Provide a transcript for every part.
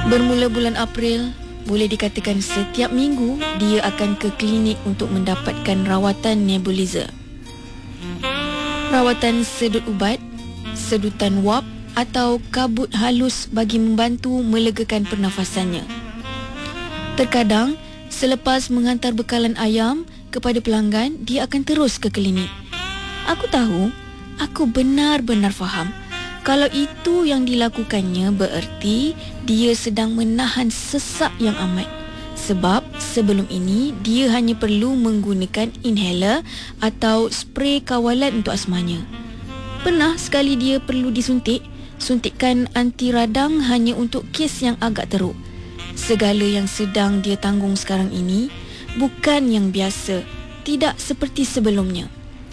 Bermula bulan April, boleh dikatakan setiap minggu dia akan ke klinik untuk mendapatkan rawatan nebulizer. Rawatan sedut ubat, sedutan wap atau kabut halus bagi membantu melegakan pernafasannya. Terkadang, selepas menghantar bekalan ayam kepada pelanggan, dia akan terus ke klinik. Aku benar-benar faham. Kalau itu yang dilakukannya bererti dia sedang menahan sesak yang amat. Sebab sebelum ini dia hanya perlu menggunakan inhaler atau spray kawalan untuk asmanya. Pernah sekali dia perlu suntikan anti radang hanya untuk kes yang agak teruk. Segala yang sedang dia tanggung sekarang ini bukan yang biasa, tidak seperti sebelumnya.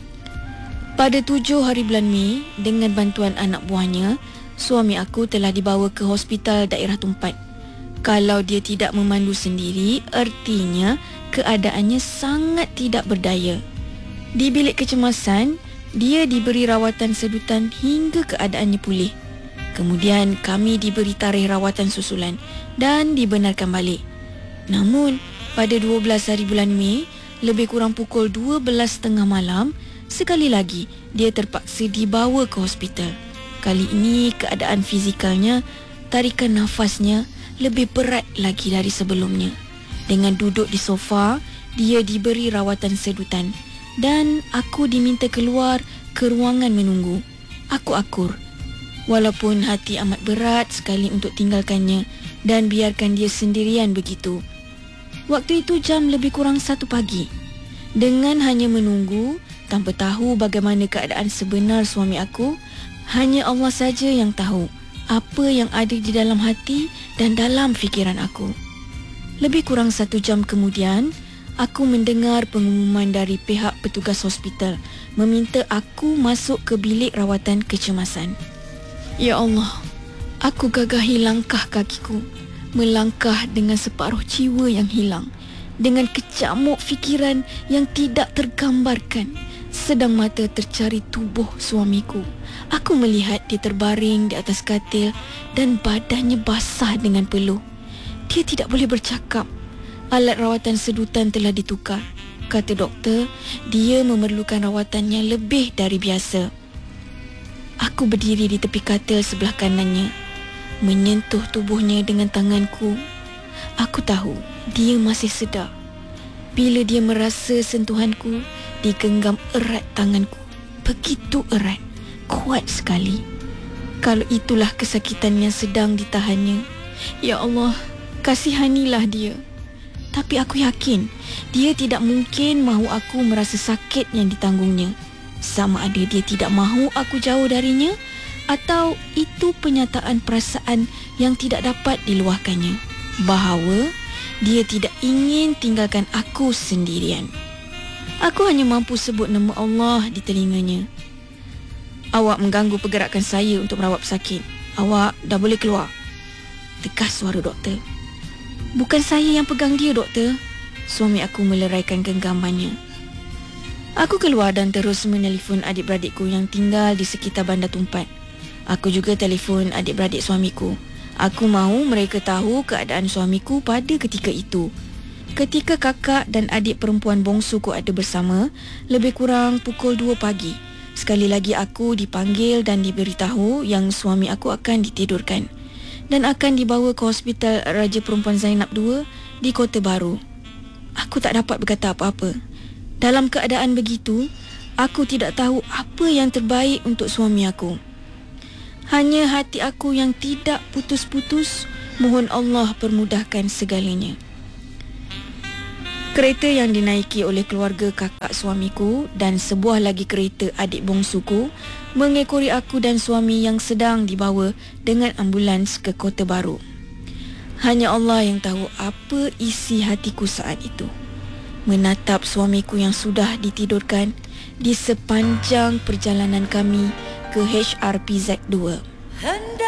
Pada 7 hari bulan Mei, dengan bantuan anak buahnya, suami aku telah dibawa ke hospital daerah Tumpat. Kalau dia tidak memandu sendiri, artinya keadaannya sangat tidak berdaya. Di bilik kecemasan, dia diberi rawatan sedutan hingga keadaannya pulih. Kemudian kami diberi tarikh rawatan susulan dan dibenarkan balik. Namun, pada 12 hari bulan Mei, lebih kurang pukul 12.30 malam, sekali lagi dia terpaksa dibawa ke hospital. Kali ini keadaan fizikalnya, tarikan nafasnya lebih berat lagi dari sebelumnya. Dengan duduk di sofa, dia diberi rawatan sedutan dan aku diminta keluar ke ruangan menunggu. Aku akur. Walaupun hati amat berat sekali untuk tinggalkannya dan biarkan dia sendirian begitu. Waktu itu jam lebih kurang 1 pagi. Dengan hanya menunggu, tanpa tahu bagaimana keadaan sebenar suami aku, hanya Allah saja yang tahu apa yang ada di dalam hati dan dalam fikiran aku. Lebih kurang 1 jam kemudian, aku mendengar pengumuman dari pihak petugas hospital meminta aku masuk ke bilik rawatan kecemasan. Ya Allah, aku gagahi langkah kakiku, melangkah dengan separuh jiwa yang hilang, dengan kecamuk fikiran yang tidak tergambarkan. Sedang mata tercari tubuh suamiku. Aku melihat dia terbaring di atas katil dan badannya basah dengan peluh. Dia tidak boleh bercakap. Alat rawatan sedutan telah ditukar. Kata doktor, dia memerlukan rawatannya lebih dari biasa. Aku berdiri di tepi katil sebelah kanannya, menyentuh tubuhnya dengan tanganku. Aku tahu dia masih sedar. Bila dia merasa sentuhanku, digenggam erat tanganku. Begitu erat, kuat sekali. Kalau itulah kesakitan yang sedang ditahannya, ya Allah, kasihanilah dia. Tapi aku yakin dia tidak mungkin mahu aku merasa sakit yang ditanggungnya. Sama ada dia tidak mahu aku jauh darinya, atau itu penyataan perasaan yang tidak dapat diluahkannya, bahawa dia tidak ingin tinggalkan aku sendirian. Aku hanya mampu sebut nama Allah di telinganya. Awak mengganggu pergerakan saya untuk merawat pesakit. Awak dah boleh keluar. Tegas suara doktor. Bukan saya yang pegang dia, doktor. Suami aku meleraikan genggamannya. Aku keluar dan terus menelefon adik-beradikku yang tinggal di sekitar bandar Tumpat. Aku juga telefon adik-beradik suamiku. Aku mahu mereka tahu keadaan suamiku pada ketika itu. Ketika kakak dan adik perempuan bongsuku ada bersama, lebih kurang pukul 2 pagi. Sekali lagi aku dipanggil dan diberitahu yang suami aku akan ditidurkan dan akan dibawa ke Hospital Raja Perempuan Zainab II di Kota Baru. Aku tak dapat berkata apa-apa. Dalam keadaan begitu, aku tidak tahu apa yang terbaik untuk suami aku. Hanya hati aku yang tidak putus-putus mohon Allah permudahkan segalanya. Kereta yang dinaiki oleh keluarga kakak suamiku dan sebuah lagi kereta adik bongsuku mengekori aku dan suami yang sedang dibawa dengan ambulans ke Kota Baru. Hanya Allah yang tahu apa isi hatiku saat itu. Menatap suamiku yang sudah ditidurkan di sepanjang perjalanan kami ke HRPZ 2.